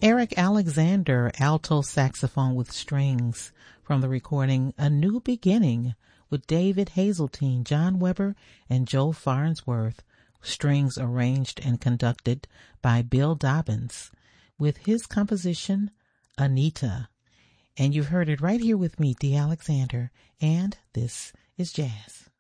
Eric Alexander, alto saxophone with strings, from the recording A New Beginning with David Hazeltine, John Weber, and Joe Farnsworth, strings arranged and conducted by Bill Dobbins, with his composition, Anita. And you've heard it right here with me, Dee Alexander, and this is Jazz.